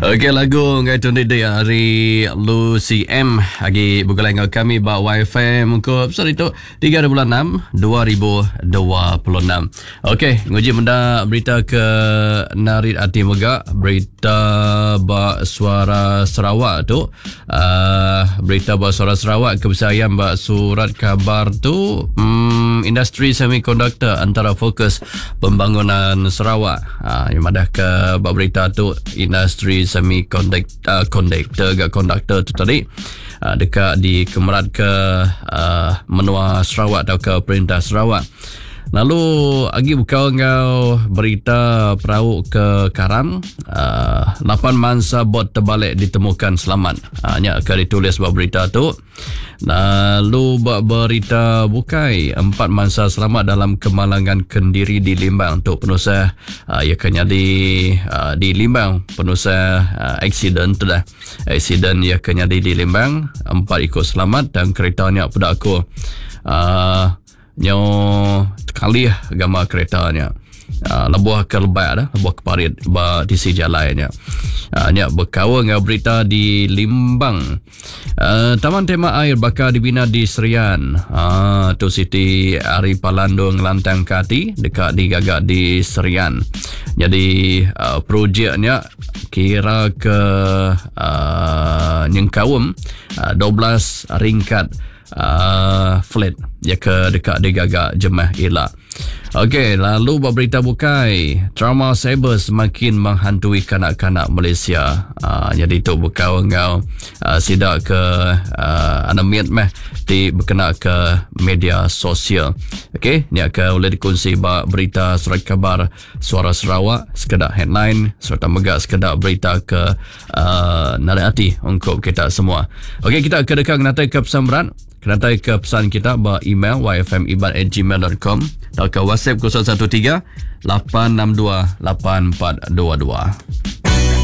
Okey, lagu ngai tu dia hari Lucy M agi bukan dengan kami ba wifi mengko episode itu 3 bulan 6 2026. Okey, nguji benda berita ke Narid Ati Megak, berita ba Suara Sarawak tu. Berita ba Suara Sarawak kebesaran ba surat khabar tu industri semiconductor antara fokus pembangunan Sarawak. Yang madah ke ba berita tu industri conductor tu tadi dekat di Kemerat ke menua Sarawak atau ke Perintah Sarawak. Lalu agi buka ngau berita perahu ke Karam, 8 mangsa bot terbalik ditemukan selamat. Nya ke ditulis buat berita tu. Lalu buat berita bukai 4 mangsa selamat dalam kemalangan Kendiri di Limbang untuk penusah ia kena di Limbang penusah aksiden tu dah. Aksiden ia kena di Limbang, 4 ikut selamat dan keretanya pada aku nyo kali gambar keretanya lebuh ke lebat dah, lebuh ke parit ba di si jalannya. Nya berkawan dengan berita di Limbang. Taman tema air bakal dibina di Serian. Tu Siti Ari Palandung Lantang Kati dekat digagak di Serian. Jadi projeknya kira ke Nyengkawum 12 ringkat flat ya ke dekat digagak Jemaah Elak. Okey, lalu berita bukai trauma cyber semakin menghantui kanak-kanak Malaysia. Jadi tu buka ngau sidak ke anamiat meh di berkena ke media sosial. Okey, ni akan boleh dikongsi berita surat khabar Suara Sarawak sekedar headline, serta megak sekedar berita ke Narati untuk kita semua. Okey, kita akan dekat kenatai ke pesan berat. Kenatai ke pesan kita email yfmiban@gmail.com atau ke WhatsApp 013 862 8422.